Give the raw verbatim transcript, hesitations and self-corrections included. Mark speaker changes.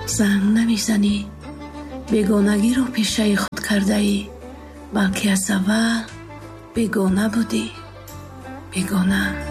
Speaker 1: занг намезанӣ. бегонагиро пешаи худ кардаӣ, балки аз аввал бегона будӣ. бегона